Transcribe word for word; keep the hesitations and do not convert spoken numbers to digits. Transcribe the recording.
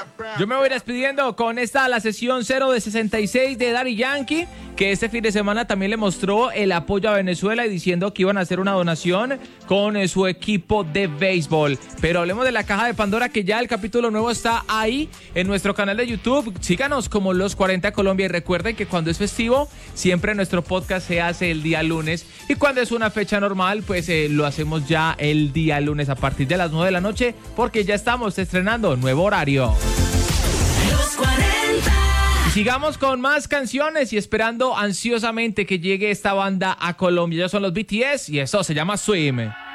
Yo me voy despidiendo con esta, la sesión cero de sesenta y seis de Daddy Yankee, que este fin de semana también le mostró el apoyo a Venezuela y diciendo que iban a hacer una donación con eh, su equipo de béisbol. Pero hablemos de la caja de Pandora, que ya el capítulo nuevo está ahí en nuestro canal de YouTube. Síganos como Los cuarenta Colombia y recuerden que cuando es festivo, siempre nuestro podcast se hace el día lunes. Y cuando es una fecha normal, pues eh, lo hacemos ya el día lunes a partir de las nueve de la noche, porque ya estamos estrenando nuevo horario. Los cuarenta. Y sigamos con más canciones y esperando ansiosamente que llegue esta banda a Colombia. Ellos son los B T S y eso se llama Swim.